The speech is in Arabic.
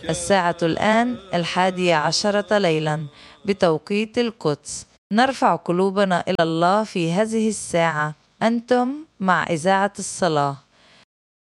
الساعة الآن 11 ليلا بتوقيت القدس. نرفع قلوبنا إلى الله في هذه الساعة. أنتم مع إذاعة الصلاة.